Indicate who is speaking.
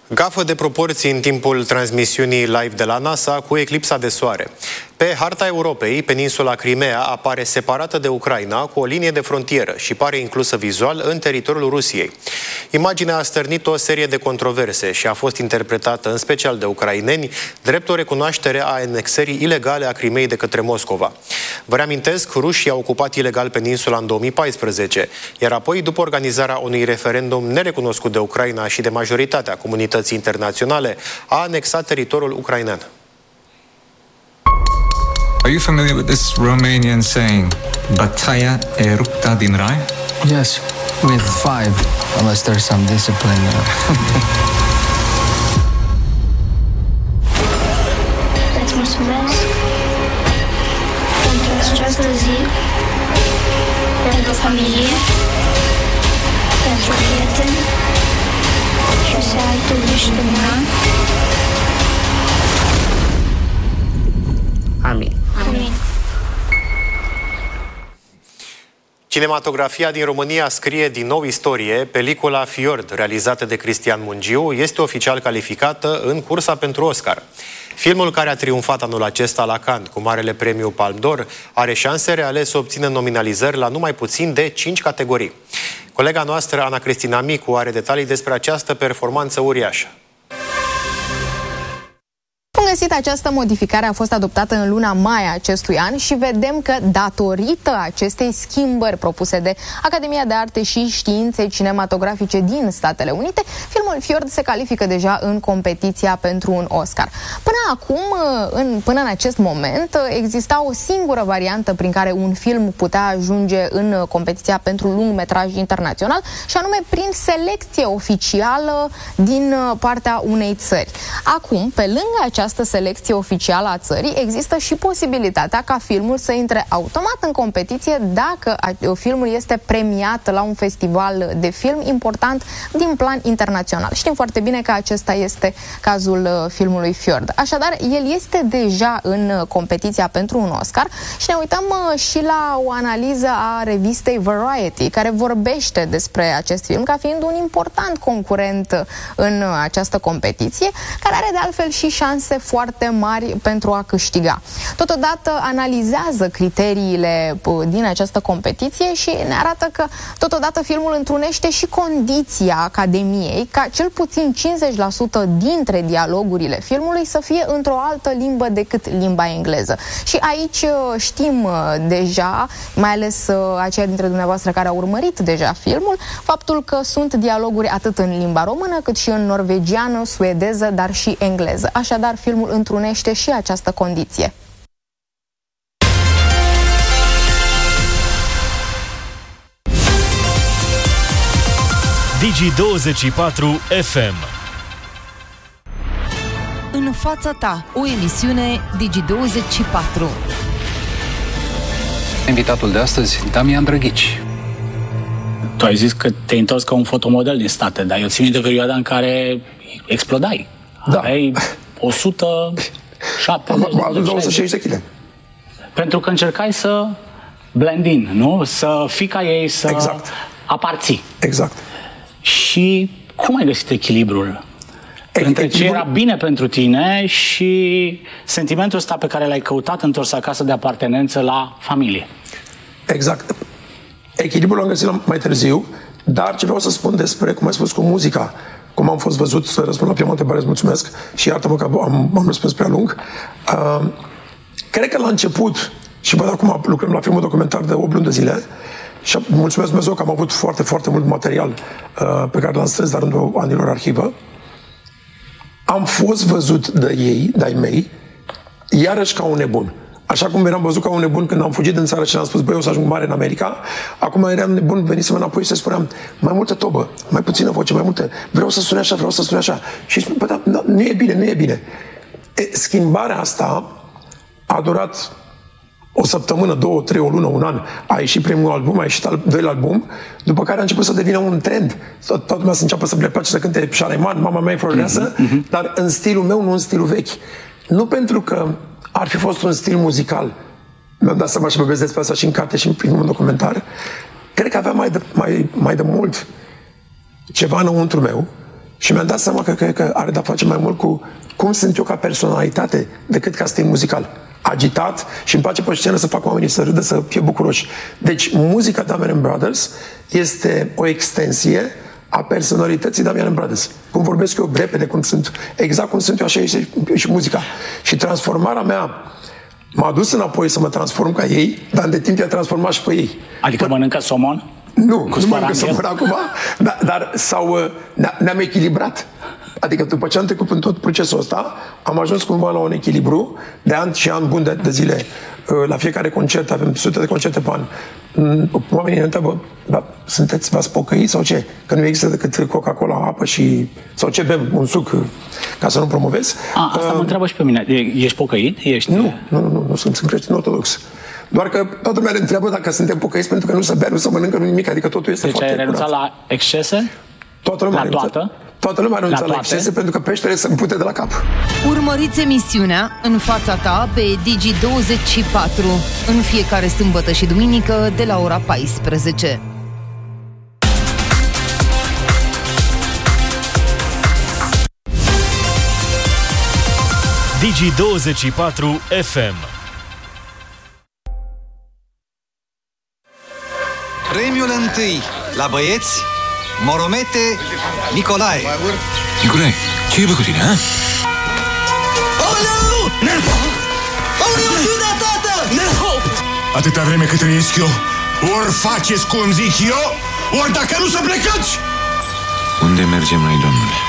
Speaker 1: Gafă de proporții în timpul transmisiunii live de la NASA cu eclipsa de soare. Pe harta Europei, peninsula Crimea apare separată de Ucraina cu o linie de frontieră și pare inclusă vizual în teritoriul Rusiei. Imaginea a stârnit o serie de controverse și a fost interpretată în special de ucraineni drept o recunoaștere a anexării ilegale a Crimeei de către Moscova. Vă reamintesc, rușii au ocupat ilegal peninsula în 2014, iar apoi, după organizarea unui referendum nerecunoscut de Ucraina și de majoritatea comunității internaționale, a anexat teritoriul ucrainean.
Speaker 2: Are you familiar with this Romanian saying, Bătaia e rupta din rai?
Speaker 3: Yes, with 5, unless there's some discipline.
Speaker 4: Îți mulțumesc pentru această zi, pentru familie, pentru prieteni și să ai tu niște ani.
Speaker 5: Amin.
Speaker 4: Amin.
Speaker 1: Cinematografia din România scrie din nou istorie. Pelicula Fjord, realizată de Cristian Mungiu, este oficial calificată în cursa pentru Oscar. Filmul, care a triumfat anul acesta la Cannes cu marele premiu Palme d'Or, are șanse reale să obțină nominalizări la numai puțin de 5 categorii. Colega noastră, Ana Cristina Micu, are detalii despre această performanță uriașă.
Speaker 6: Bun găsit, această modificare a fost adoptată în luna mai a acestui an și vedem că, datorită acestei schimbări propuse de Academia de Arte și Științe Cinematografice din Statele Unite, filmul Fjord se califică deja în competiția pentru un Oscar. Până acum, până în acest moment, exista o singură variantă prin care un film putea ajunge în competiția pentru lungmetraj internațional, și anume prin selecție oficială din partea unei țări. Acum, pe lângă această selecție oficială a țării, există și posibilitatea ca filmul să intre automat în competiție dacă filmul este premiat la un festival de film important din plan internațional. Știm foarte bine că acesta este cazul filmului Fjord. Așadar, el este deja în competiția pentru un Oscar și ne uităm și la o analiză a revistei Variety, care vorbește despre acest film ca fiind un important concurent în această competiție, care are de altfel și șanse foarte mari pentru a câștiga. Totodată analizează criteriile din această competiție și ne arată că totodată filmul întrunește și condiția Academiei ca cel puțin 50% dintre dialogurile filmului să fie într-o altă limbă decât limba engleză. Și aici știm deja, mai ales aceia dintre dumneavoastră care au urmărit deja filmul, faptul că sunt dialoguri atât în limba română cât și în norvegiană, suedeză, dar și engleză. Așadar, filmul întrunește și această condiție.
Speaker 7: Digi24 FM.
Speaker 8: În fața ta, o emisiune Digi24.
Speaker 9: Invitatul de astăzi, Damian Drăghici.
Speaker 5: Tu ai zis că te-ai întors ca un fotomodel din state, dar eu țin minte perioada în care explodai.
Speaker 10: Da.
Speaker 5: Aveai 170
Speaker 10: 260 de kg.
Speaker 5: Pentru că încercai să blend in, nu? Să fii ca ei, să
Speaker 10: exact.
Speaker 5: Aparții.
Speaker 10: Exact.
Speaker 5: Și cum ai găsit echilibrul între ce era bine pentru tine și sentimentul ăsta pe care l-ai căutat întors acasă de apartenență la familie?
Speaker 10: Exact. Echilibrul l-am găsit mai târziu, dar ce vreau să spun despre, cum ai spus, cu muzica, cum am fost văzut, să răspund la prima întrebare, îți mulțumesc și iartă-mă că am răspuns prea lung. Cred că la început, și văd acum lucrăm la filmul documentar de 8 luni de zile, și mulțumesc Dumnezeu că am avut foarte, foarte mult material pe care l-am strâns la rândul anilor arhivă. Am fost văzut de ei, de-ai mei, iarăși ca un nebun. Așa cum eram văzut ca un nebun când am fugit din țară și am spus, băi, o să ajung mare în America, acum eram nebun, venisem înapoi și spuneam, mai multă tobă, mai puțină voce, mai multe, vreau să sune așa, vreau să sune așa. Și bă, da, nu e bine, nu e bine. Schimbarea asta a durat o săptămână, 2, 3, o lună, un an. A ieșit primul album, a ieșit al doilea album, după care a început să devină un trend. Toată lumea să înceapă să le place să cânte Șareman, Mama mea e florioasă, dar în stilul meu, nu în stilul vechi. Nu pentru că ar fi fost un stil muzical. Mi-am dat seama și vorbesc despre asta și în carte și în primul documentar. Cred că avea mai de mult ceva înăuntru meu Și mi-am dat seama că are de-a face mai mult cu cum sunt eu ca personalitate decât ca stil muzical. Agitat și îmi place pe scenă să fac oamenii să râdă, să fie bucuroși. Deci muzica Damian Brothers este o extensie a personalității Damian Brothers. Cum vorbesc eu repede, exact cum sunt eu, așa este și muzica. Și transformarea mea m-a dus înapoi să mă transform ca ei, dar de timp i-a transformat și pe ei.
Speaker 5: Adică mănâncă somon?
Speaker 10: Nu mănâncă somon acum, dar ne-am echilibrat. Adică după ce am trecut în tot procesul ăsta, am ajuns cumva la un echilibru de ani și ani buni de zile. La fiecare concert, avem sute de concerte pe an. Oamenii ne întreabă, v-ați pocăit sau ce? Că nu există decât Coca-Cola, apă și... sau ce bem? Un suc, ca să nu promovez.
Speaker 5: Asta mă întreabă și pe mine. Ești pocăit?
Speaker 10: Nu, sunt creștin ortodox. Doar că toată lumea ne întreabă dacă suntem pocăiți pentru că nu se bea, nu se mănâncă, nu nimic, adică totul este foarte curat.
Speaker 5: Deci ai renunțat la excese?
Speaker 10: Toată lumea a renunțat la excese pentru că peștele se împute de la cap.
Speaker 8: Urmăriți emisiunea În fața ta pe Digi24 în fiecare sâmbătă și duminică de la ora 14.
Speaker 7: Digi24 FM.
Speaker 11: Premiul întâi la băieți, Moromete Nicolae.
Speaker 12: Nicolae, ce e bă cu tine, ha?
Speaker 11: Aoleu! Aoleu, ciuda, tată!
Speaker 12: Atâta vreme cât trăiesc eu, ori faceți cum zic eu, ori dacă nu să plecați! Unde mergem noi, domnule?